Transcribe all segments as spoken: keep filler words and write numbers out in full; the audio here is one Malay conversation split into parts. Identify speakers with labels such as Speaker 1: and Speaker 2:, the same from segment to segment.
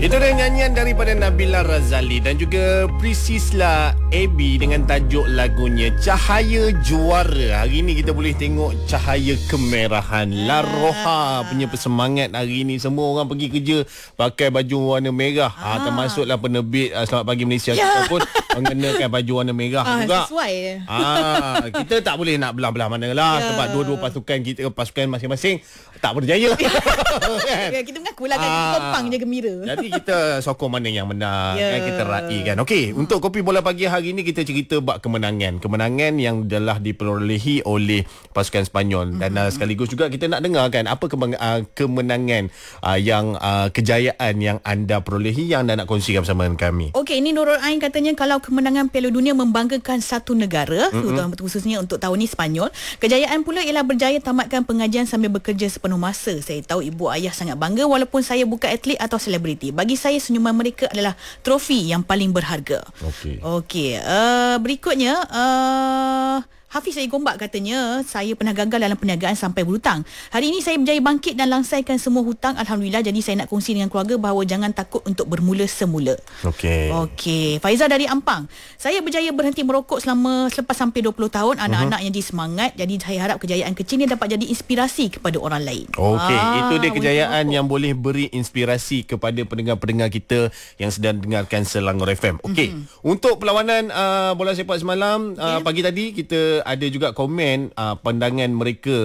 Speaker 1: Itu dia nyanyian daripada Nabila Razali dan juga Priscilla Abby dengan tajuk lagunya Cahaya Juara. Hari ni kita boleh tengok cahaya kemerahan. La Roha punya persemangat hari ni. Semua orang pergi kerja pakai baju warna merah. Ah. Ha, termasuklah penerbit uh, Selamat Pagi Malaysia kita pun mengenakan baju warna merah ah, juga.
Speaker 2: Sesuai.
Speaker 1: Ah, kita tak boleh nak belah-belah mana lah ya. Sebab dua-dua pasukan kita, pasukan masing-masing tak berjaya.
Speaker 2: Kan? Ya, kita mengakulah kan kita kompang je gembira.
Speaker 1: Jadi kita sokong mana yang menang,
Speaker 2: yeah.
Speaker 1: kan, kita raikan. Okey, hmm. untuk Kopi Bola Pagi hari ini kita cerita bab kemenangan. Kemenangan yang telah diperolehi oleh pasukan Sepanyol. Dan hmm. uh, sekaligus juga kita nak dengarkan apa kemeng- uh, kemenangan uh, yang uh, kejayaan yang anda perolehi yang anda nak kongsikan bersama dengan kami.
Speaker 2: Okey, ini Nurul Ain katanya kalau kemenangan Piala Dunia membanggakan satu negara, mm-hmm. khususnya untuk tahun ini Sepanyol, kejayaan pula ialah berjaya tamatkan pengajian sambil bekerja sepenuh masa. Saya tahu ibu ayah sangat bangga walaupun saya bukan atlet atau selebriti. Bagi saya senyuman mereka adalah trofi yang paling berharga. Okey. Okey, uh, berikutnya uh, Hafiz Said Gombak katanya, saya pernah gagal dalam perniagaan sampai berhutang. Hari ini saya berjaya bangkit dan langsaikan semua hutang. Alhamdulillah. Jadi saya nak kongsi dengan keluarga bahawa jangan takut untuk bermula semula.
Speaker 1: Okey.
Speaker 2: Okey. Faizal dari Ampang. Saya berjaya berhenti merokok selama selepas hampir dua puluh tahun. Anak-anak yang jadi semangat. Jadi saya harap kejayaan kecil ni dapat jadi inspirasi kepada orang lain.
Speaker 1: Okey. Ah, itu dia kejayaan yang boleh beri inspirasi kepada pendengar-pendengar kita yang sedang dengarkan Selangor F M. Okey. Mm-hmm. Untuk perlawanan uh, bola sepak semalam, uh, okay. pagi tadi kita ada juga komen uh, pandangan mereka,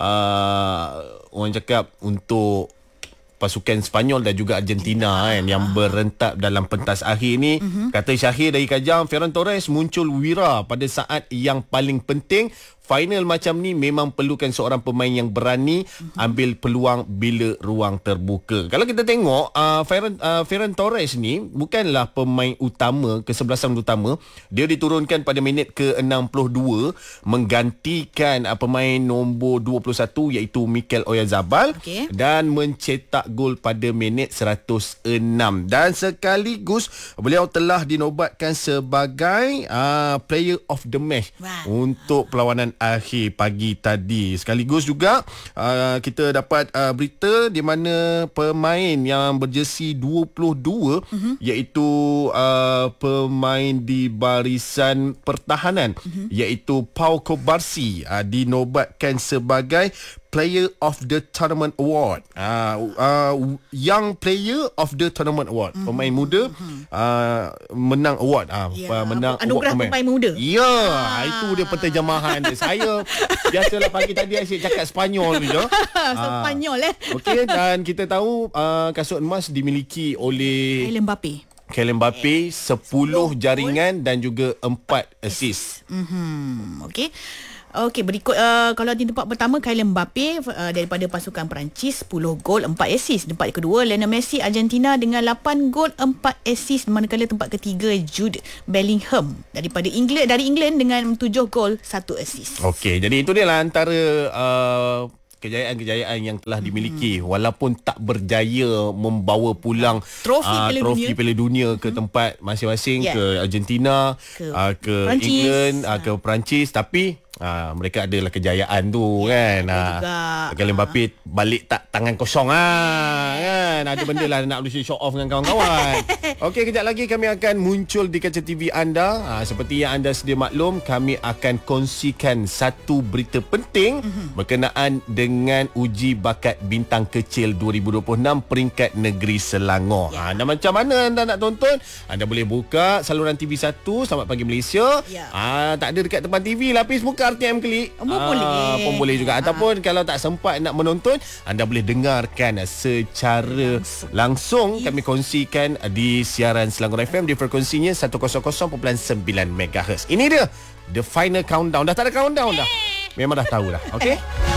Speaker 1: uh, orang cakap untuk pasukan Sepanyol dan juga Argentina kan, yang berentak dalam pentas akhir ni. Mm-hmm. Kata Syahir dari Kajang, Ferran Torres muncul wira pada saat yang paling penting. Final macam ni memang perlukan seorang pemain yang berani mm-hmm. ambil peluang bila ruang terbuka. Kalau kita tengok uh, Ferran, uh, Ferran Torres ni bukanlah pemain utama, kesebelasan utama. Dia diturunkan pada minit ke enam puluh dua menggantikan uh, pemain nombor dua puluh satu iaitu Mikel Oyarzabal, okay. dan mencetak gol pada minit seratus enam. Dan sekaligus beliau telah dinobatkan sebagai uh, player of the match wow. untuk perlawanan akhir pagi tadi. Sekaligus juga uh, kita dapat uh, berita di mana pemain yang berjersey dua puluh dua uh-huh. iaitu uh, pemain di barisan pertahanan uh-huh. iaitu Pau Cubarsí uh, dinobatkan sebagai Player of the Tournament Award. Uh, uh, Young Player of the Tournament Award. Mm-hmm. Pemain muda uh, menang award. Uh, yeah. Menang
Speaker 2: anugerah
Speaker 1: award
Speaker 2: pemain, pemain muda.
Speaker 1: Ya, yeah, ah. itu dia penterjemahan dia. Saya biasalah pagi tadi asyik cakap Sepanyol je.
Speaker 2: Sepanyol eh.
Speaker 1: Okey, dan kita tahu uh, kasut emas dimiliki oleh
Speaker 2: Kylian Mbappe.
Speaker 1: Kylian Mbappe, sepuluh jaringan dan juga empat assist.
Speaker 2: Mhm. Okey. Okey, berikut uh, kalau di tempat pertama Kylian Mbappe uh, daripada pasukan Perancis, sepuluh gol, empat assist. Tempat kedua Lionel Messi Argentina dengan lapan gol, empat assist. Manakala tempat ketiga Jude Bellingham daripada England dari England dengan tujuh gol, satu assist.
Speaker 1: Okey, jadi itu dia lah antara uh, kejayaan-kejayaan yang telah dimiliki hmm. walaupun tak berjaya membawa pulang
Speaker 2: trofi
Speaker 1: uh,
Speaker 2: Piala
Speaker 1: trofi
Speaker 2: Dunia,
Speaker 1: Piala Dunia ke hmm. tempat masing-masing, yeah. ke Argentina, ke, uh, ke England, uh, ke Perancis, tapi Ha, mereka adalah kejayaan tu, ya, kan. Ha, Kylian Mbappe balik tak tangan kosong ah, kan. Ada benda lah nak boleh show off dengan kawan-kawan. Okey, kejap lagi kami akan muncul di kaca T V anda. Ha, seperti yang anda sedia maklum, kami akan kongsikan satu berita penting mm-hmm. berkenaan dengan uji bakat bintang kecil dua ribu dua puluh enam peringkat negeri Selangor. Ya. Ha, dan macam mana anda nak tonton? Anda boleh buka saluran T V satu Selamat Pagi Malaysia. Ya. Ha, tak ada dekat tempat T V, lapis buka R T M Klik.
Speaker 2: Oh, ah, boleh.
Speaker 1: Pun boleh juga. Ataupun kalau tak sempat nak menonton, anda boleh dengarkan secara langsung, langsung yes. kami kongsikan di siaran Selangor F M di frekuensinya seratus perpuluhan sembilan megahertz. Ini dia The Final Countdown. Dah tak ada countdown dah. Memang dah tahu dah. Okey.